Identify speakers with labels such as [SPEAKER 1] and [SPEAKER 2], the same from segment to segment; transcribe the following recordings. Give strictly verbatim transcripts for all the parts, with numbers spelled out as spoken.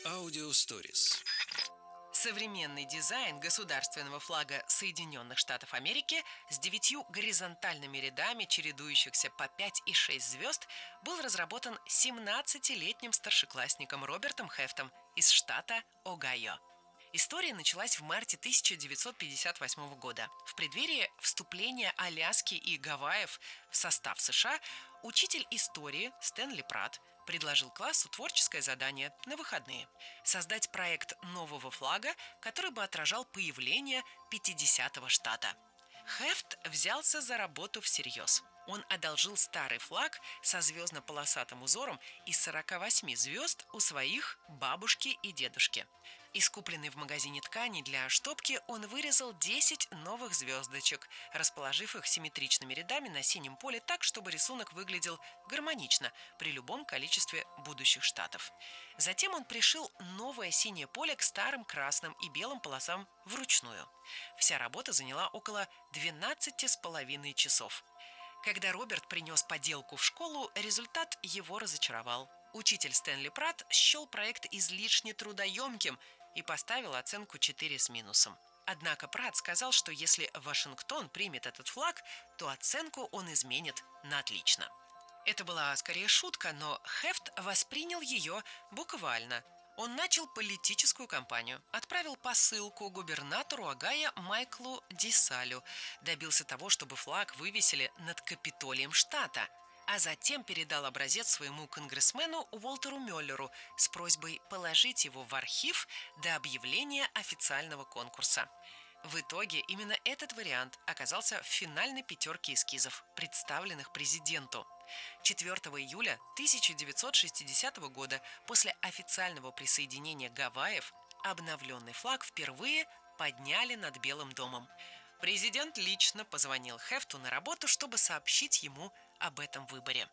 [SPEAKER 1] Audio Stories.
[SPEAKER 2] Современный дизайн государственного флага Соединенных Штатов Америки с девятью горизонтальными рядами, чередующихся по пять и шесть звезд, был разработан семнадцатилетним старшеклассником Робертом Хефтом из штата Огайо. История началась в марте тысяча девятьсот пятьдесят восьмого года. В преддверии вступления Аляски и Гавайев в состав США учитель истории Стэнли Пратт предложил классу творческое задание на выходные – создать проект нового флага, который бы отражал появление пятидесятого штата. Хефт взялся за работу всерьез. Он одолжил старый флаг со звездно-полосатым узором из сорока восьми звезд у своих бабушки и дедушки. Из купленной в магазине ткани для штопки он вырезал десять новых звездочек, расположив их симметричными рядами на синем поле так, чтобы рисунок выглядел гармонично при любом количестве будущих штатов. Затем он пришил новое синее поле к старым красным и белым полосам вручную. Вся работа заняла около двенадцати с половиной часов. Когда Роберт принес поделку в школу, результат его разочаровал. Учитель Стэнли Пратт счел проект излишне трудоемким и поставил оценку четыре с минусом. Однако Пратт сказал, что если Вашингтон примет этот флаг, то оценку он изменит на отлично. Это была скорее шутка, но Хефт воспринял ее буквально. Он начал политическую кампанию, отправил посылку губернатору Огайо Майклу Десалю, добился того, чтобы флаг вывесили над Капитолием штата, а затем передал образец своему конгрессмену Уолтеру Мюллеру с просьбой положить его в архив до объявления официального конкурса. В итоге именно этот вариант оказался в финальной пятерке эскизов, представленных президенту. четвёртого июля тысяча девятьсот шестидесятого года, после официального присоединения Гавайев, обновленный флаг впервые подняли над Белым домом. Президент лично позвонил Хефту на работу, чтобы сообщить ему об этом выборе.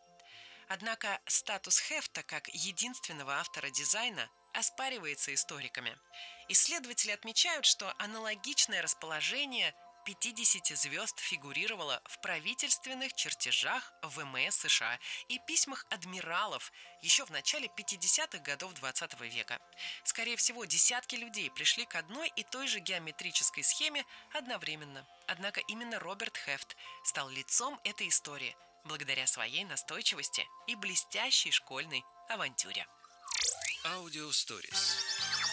[SPEAKER 2] Однако статус Хефта как единственного автора дизайна оспаривается историками. Исследователи отмечают, что аналогичное расположение пятидесяти звезд фигурировало в правительственных чертежах ВМС США и письмах адмиралов еще в начале пятидесятых годов двадцатого века. Скорее всего, десятки людей пришли к одной и той же геометрической схеме одновременно. Однако именно Роберт Хефт стал лицом этой истории благодаря своей настойчивости и блестящей школьной авантюре.
[SPEAKER 1] Audio Stories.